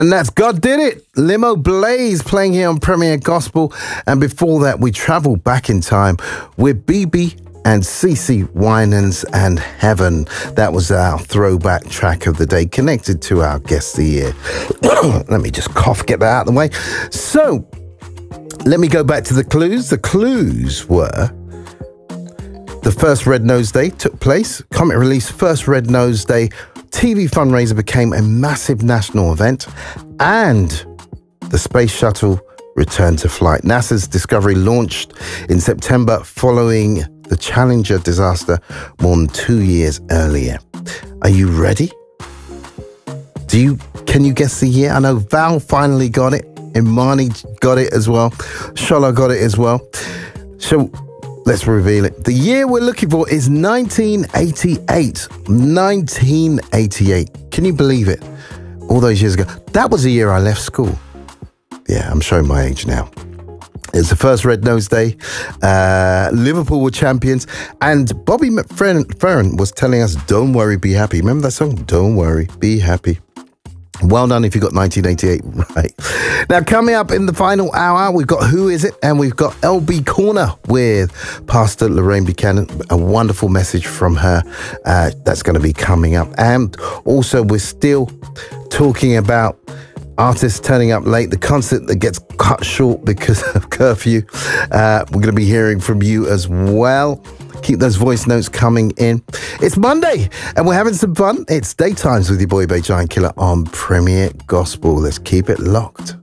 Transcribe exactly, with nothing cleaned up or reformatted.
And that's God Did It. Limo Blaze playing here on Premier Gospel. And before that, we travel back in time with B B and CeCe Winans and Heaven. That was our throwback track of the day, connected to our guest of the year. Let me just cough, get that out of the way. So, let me go back to the clues. The clues were: the first Red Nose Day took place. Comet released first Red Nose Day. T V fundraiser became a massive national event. And the space shuttle returned to flight. NASA's Discovery launched in September following the Challenger disaster more than two years earlier. Are you ready? Do you, can you guess the year? I know Val finally got it. Imani got it as well. Shola got it as well. So let's reveal it. The year we're looking for is nineteen eighty-eight. nineteen eighty-eight. Can you believe it? All those years ago. That was the year I left school. Yeah, I'm showing my age now. It's the first Red Nose Day. Uh, Liverpool were champions. And Bobby McFerrin was telling us, don't worry, be happy. Remember that song? Don't worry, be happy. Well done if you got nineteen eighty-eight right. Now, coming up in the final hour, we've got Who Is It? And we've got L B Corner with Pastor Lorraine Buchanan. A wonderful message from her uh, that's going to be coming up. And also, we're still talking about artists turning up late, the concert that gets cut short because of curfew. Uh, we're going to be hearing from you as well. Keep those voice notes coming in. It's Monday and we're having some fun. It's Daytimes with your boy Bay Giant Killer on Premier Gospel. Let's keep it locked.